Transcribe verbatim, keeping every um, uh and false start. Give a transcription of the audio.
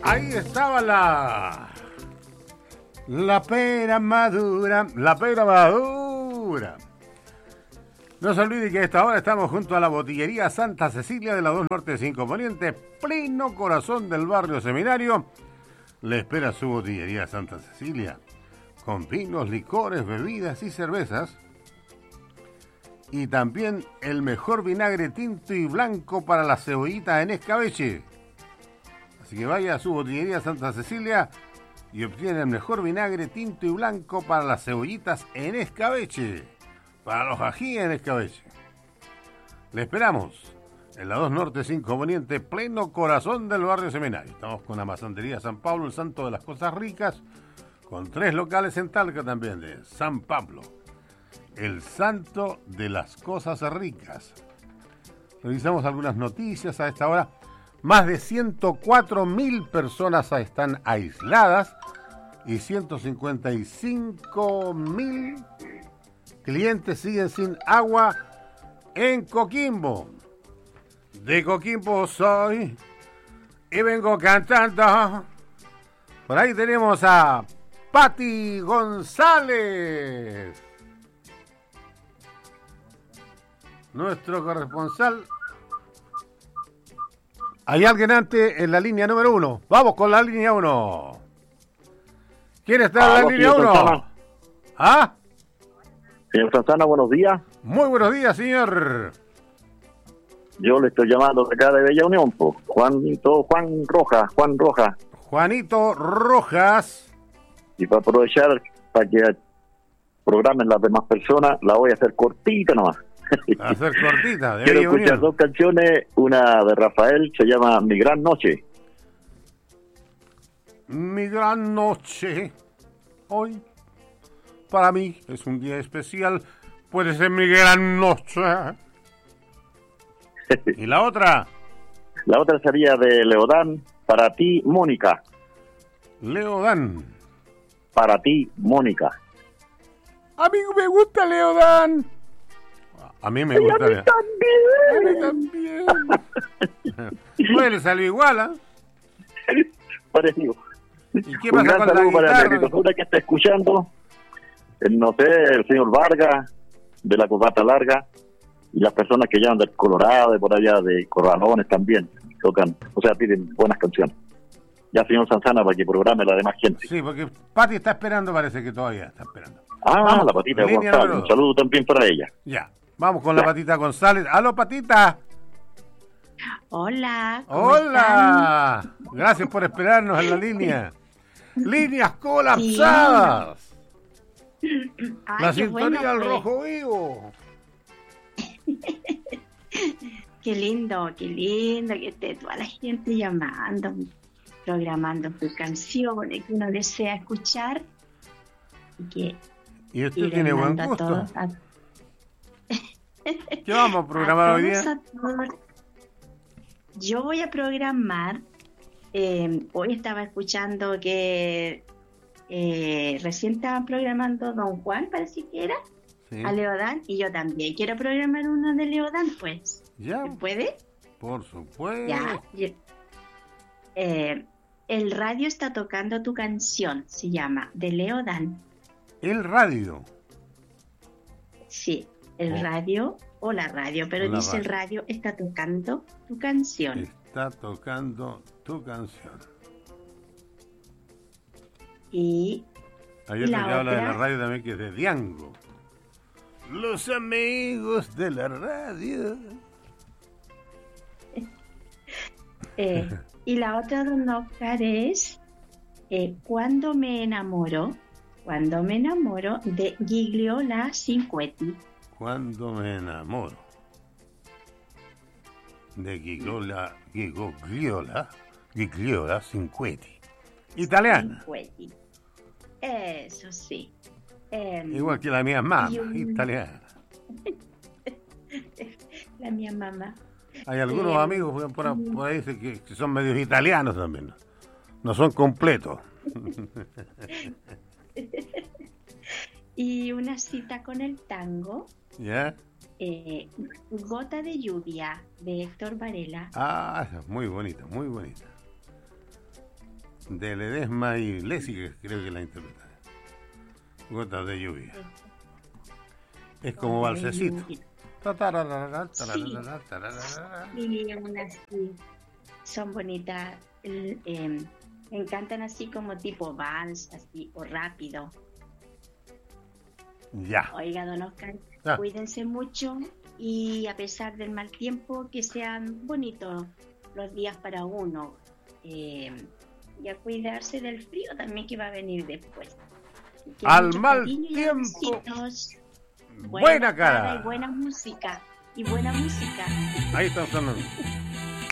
Ahí estaba la... La pera madura, la pera madura. No se olvide que a esta hora estamos junto a la botillería Santa Cecilia de la dos Norte cinco Poniente, pleno corazón del barrio Seminario. Le espera su botillería Santa Cecilia, con vinos, licores, bebidas y cervezas. Y también el mejor vinagre tinto y blanco para las cebollitas en escabeche. Así que vaya a su botillería Santa Cecilia y obtiene el mejor vinagre tinto y blanco para las cebollitas en escabeche, para los ají en escabeche. Le esperamos en la dos Norte cinco Poniente, pleno corazón del barrio Seminario. Estamos con la Masantería San Pablo, el santo de las cosas ricas, con tres locales en Talca también de San Pablo, el santo de las cosas ricas. Revisamos algunas noticias a esta hora. Más de ciento cuatro mil personas están aisladas y ciento cincuenta y cinco mil clientes siguen sin agua en Coquimbo. De Coquimbo soy y vengo cantando. Por ahí tenemos a Pati González, nuestro corresponsal. Hay alguien antes en la línea número uno. Vamos con la línea uno. ¿Quién está en la línea uno? ¿Ah? Señor Santana, buenos días. Muy buenos días, señor. Yo le estoy llamando de acá de Bella Unión, po. Juanito, Juan Rojas, Juan Rojas. Juanito Rojas. Y para aprovechar, para que programen las demás personas, la voy a hacer cortita nomás. A hacer cortita. De Quiero Bella escuchar Unión. dos canciones, una de Rafael, se llama Mi Gran Noche. Mi gran noche. Hoy, para mí, es un día especial. Puede ser mi gran noche. ¿Y la otra? La otra sería de Leodán, Para ti, Mónica. Leodán. Para ti, Mónica. A mí me gusta Leodán. A mí me gusta. Y a mí también. A mí también. No le salió igual, ¿ah? ¿eh? Parecido. ¿Y qué Un pasa gran con la saludo para la guitarra? agricultura que está escuchando. El, no sé, el señor Vargas, de la Corbata Larga, y las personas que llaman del Colorado, de por allá, de Corralones también, tocan, o sea, piden buenas canciones. Ya, señor Sanzana, para que programe la demás gente. Sí, porque Pati está esperando, parece que todavía está esperando. Ah, Vamos, la Patita de línea González. número Un saludo también para ella. Ya, vamos con la Patita González. ¡Aló, Patita! Hola. ¿cómo ¡Hola! Gracias por esperarnos en la línea. ¡Líneas colapsadas! están? Ay, La qué sintonía bueno, al pues. rojo vivo. Qué lindo, qué lindo que esté toda la gente llamando, programando sus canciones que uno desea escuchar. Y que Y usted ir tiene buen llamando a gusto. todos, a- ¿Qué vamos a programar a hoy todos, día? a todos. Yo voy a programar. eh, hoy estaba escuchando que eh, recién estaban programando Don Juan, parece que era, Sí. a Leodán, y yo también quiero programar uno de Leodán, pues. Ya, ¿Se puede? por supuesto. Ya. y- eh, el radio está tocando tu canción, se llama, de Leodán. El radio. Sí, el Oh. radio o la radio, pero La dice el radio. radio está tocando tu canción. Está tocando tu canción. Y Hay ¿Y otro la que habla de otra? la radio también, que es de Diango. Los amigos de la radio. eh, y la otra, don Oscar, es eh, Cuando me enamoro, cuando me enamoro de Gigliola Cinquetti. Cuando me enamoro de Gigliola, Gigliola, Gigliola Cinquetti. Italiana. Cinquetti. Eso sí. Em, Igual que la mía mamá, y un- italiana. La mía mamá. Hay algunos Eh, amigos por, por- por ahí que, que son medios italianos también. No son completos. Y una cita con el tango, ¿Ya? eh, Gota de lluvia, de Héctor Varela. Ah, muy bonita, muy bonita. de Ledesma y Leslie, que creo que la interpreta. Gotas de lluvia. Es como balsecito. Sí, y aún así son bonitas. El, eh, me encantan así como tipo vals, así, o rápido. Ya. Oiga, don Oscar, Ah. cuídense mucho y a pesar del mal tiempo, que sean bonitos los días para uno. Eh, y a cuidarse del frío también que va a venir después. Que Al mucho mal cariño y tiempo, abrazos, buena cara. Y buena música. Y buena música. Ahí está sonando.